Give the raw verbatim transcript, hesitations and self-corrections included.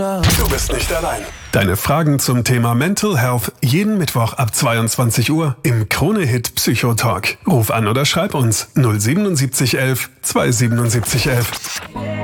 Du bist nicht allein. Deine Fragen zum Thema Mental Health jeden Mittwoch ab zweiundzwanzig Uhr im Krone-Hit Psychotalk. Ruf an oder schreib uns null sieben sieben eins eins zwei sieben sieben eins eins.